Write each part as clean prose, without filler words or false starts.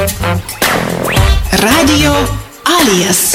Radio Alias.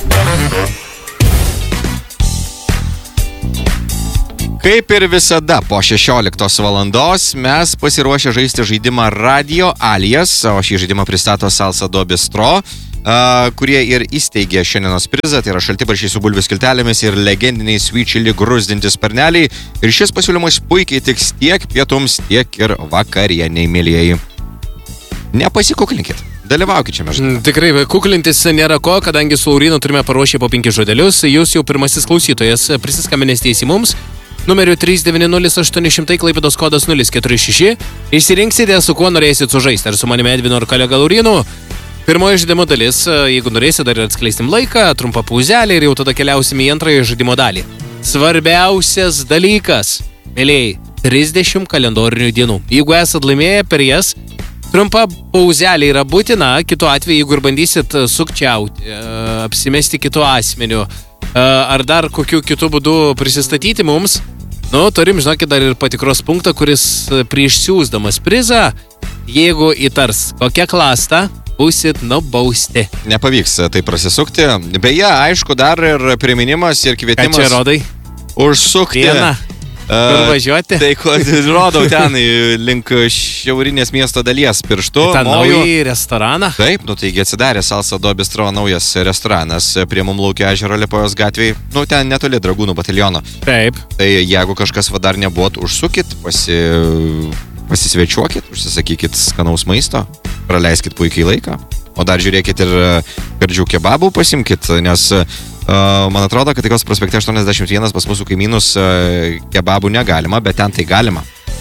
Kaip ir visada, po 16 valandos mes pasiruošę žaisti žaidimą Radio Alias, o šį žaidimą pristato Salsa do Bistro, kurie ir įsteigė šiandienos prizą, tai yra šaltibarščiai su bulvių skiltelėmis ir legendiniai sweet chili gruzdinti sparneliai. Ir šis pasiūlymas puikiai tiks tiek pietums, tiek ir vakarieniai, mėlyjeji. Nepasikuklinkit, dalyvaukit šiame žaidime. Tikrai, kuklintis nėra ko, kadangi su Laurinu turime paruošę po 5 žodelius. Jūs jau pirmasis klausytojas, prisiskambinės į mums. Numeriu 390-800, Klaipėdos kodas 046. Išsirinksite, su kuo norėsit sužaisti. Ar su manimi Edvinu ar kolega Laurinu. Pirmoji žaidimo dalis, jeigu norėsit, dar ir atskleistim laiką, trumpa pauzelė ir jau tada keliausim į antrąją žaidimo dalį. Svarbiausias dalykas, mėlyjei, 30 kalendorinių dienų. Jeigu esat laimėję per jas, trumpa pauzelė yra būtina, kitu atveju, jeigu ir bandysit sukčiauti, apsimesti kitu asmeniu, ar dar kokiu kitu būdu prisistatyti mums, turim, žinokit, dar ir patikros punktą, kuris prieš siūsdamas prizą, jeigu įtars kokią klastą, būsit nubausti. Nepavyks tai prasisukti. Beje, aišku, dar ir priminimas ir kvietimas. Ką čia rodai? Užsukti. Vieną. Kur važiuoti? Tai rodau ten link šiaurinės miesto dalies pirštu. Tą naują restoraną? Taip, taigi atsidarė Salsa do Bistro naujas restoranas prie Mumlaukio ežero Liepojos gatvėje. Ten netoli Dragūnų bataliono. Taip. Tai jeigu kažkas dar nebuvot, užsukit, pasisvečiuokit, užsisakykit skanaus maisto, praleiskit puikiai laiką, o dar žiūrėkit ir kardžių kebabų pasimkit, nes man atrodo, kad Taikos prospekte 81 pas mūsų kaimynus kebabų negalima, bet ten tai galima.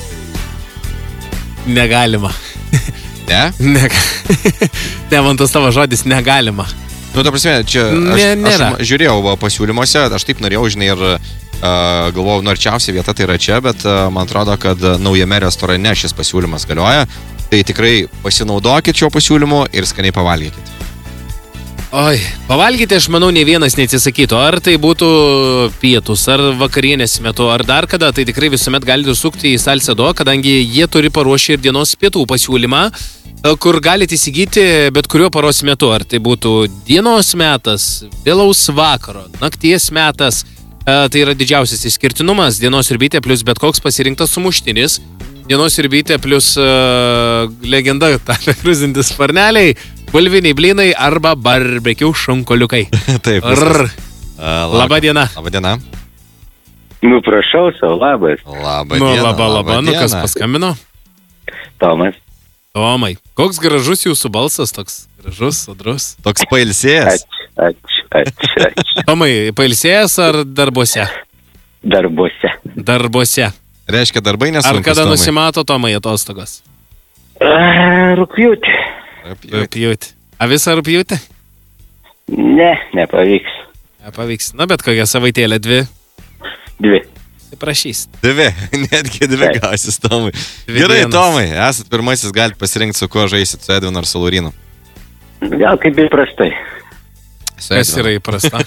Negalima. Ne? Ne, man tas tavo žodis negalima. Ta prasme, čia aš žiūrėjau pasiūlymuose, aš taip norėjau, žinai, ir galvojau, arčiausia vieta tai yra čia, bet man atrodo, kad naujame restorane šis pasiūlymas galioja. Tai tikrai pasinaudokit šio pasiūlymu ir skaniai pavalgykit. Oi, pavalgyti, aš manau, ne vienas neatsisakytų. Ar tai būtų pietus, ar vakarienės metu, ar dar kada, tai tikrai visuomet galite sukti į Salsa do, kadangi jie turi paruošę ir dienos pietų pasiūlymą, kur galite įsigyti bet kuriuo paros metu. Ar tai būtų dienos metas, vėlaus vakaro, nakties metas. Tai yra didžiausias išskirtinumas. Dienos siurbytė plus bet koks pasirinktas sumuštinis. Dienos siurbytė plus legenda gruzdinti sparneliai, bulviniai blynai arba barbekių šonkoliukai. Taip. Labą dieną. Labą dieną. Prašau, savo labas. Labą dieną. Labą. Kas paskambino? Tomas. Tomai, koks gražus jūsų balsas, toks gražus, sodrus. Toks pailsėjęs. Ačiū. Tomai, pailsėjęs ar darbuose? Darbuose. Reiškia, darbai nesunkus. Ar kada nusimato, Tomai, atostogos? Rugpjūtį. A visą rugpjūtį? Ne, nepavyks. Bet kokią savaitėlę, 2? 2. Prašys. 2, netgi 2 gausis, Tomai. Gerai, Tomai, esat pirmasis, galite pasirinkti, su kuo žaisit, su Edvinu ar su Laurinu. Gal kaip įprastai. Kas yra įprasta?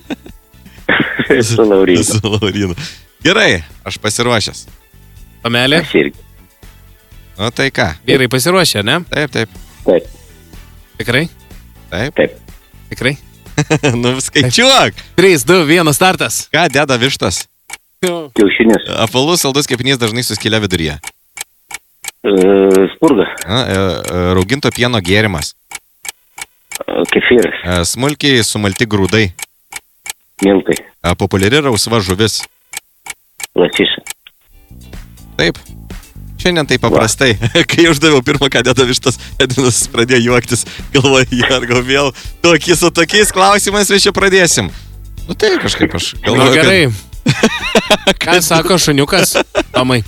Su Laurinu. Su Laurinu. Gerai, aš pasiruošęs. Tomelė? Aš irgi. Tai ką? Vyrai pasiruošę, ne? Taip. Tikrai? Taip. Tikrai? Skaičiuok! 3, 2, 1, startas. Ką deda vištas? Kiaušinis. Apvalus saldus kepinys dažnai su skyle viduryje. Spurga. Rauginto pieno gėrimas. Kefyras. Smulkiai sumalti grūdai. Miltai. Populiari rausva žuvis. Lašiša. Taip. Šiandien taip paprastai. Kai uždaviau pirmą, ką deda vištas, Edvinas pradėjo juoktis. Galvoju, gal vėl su tokiais klausimais mes čia pradėsim. Tai kažkaip aš galvoju, gerai. Ką sako šuniukas, Tomai?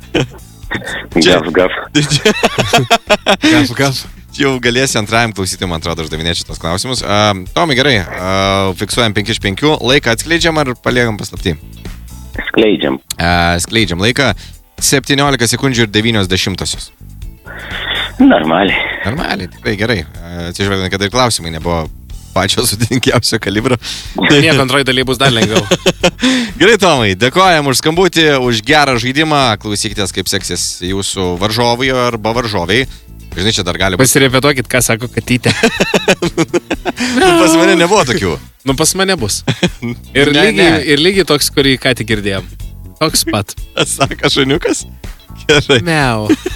Gaf. Gaf. Jau galėsi antrajam klausyti, man atrodo, uždavinėti šitos klausimus. Tomai, gerai, fiksuojam 5 iš 5. Laiką atskleidžiam ar paliekam paslaptį? Skleidžiam. Skleidžiam laiką 17 sekundžių ir 90. Normaliai, tikrai gerai. Atsižvelgiant, kad ir klausimai nebuvo pačio sudėtingiausio kalibro. Nieko antroji daly bus dar lengviau. Gerai, Tomai, dėkojam už skambutį, už gerą žaidimą. Klausykitės, kaip seksis jūsų varžovai arba varžoviai. Žinai, čia dar gali būti. Pasirepetuokit, ką sako katytė. Pas mane nebuvo tokių. Nu, pas mane bus. Ir lygiai toks, kurį ką tik girdėjom. Toks pat. Saka šuniukas? Gerai. Miau.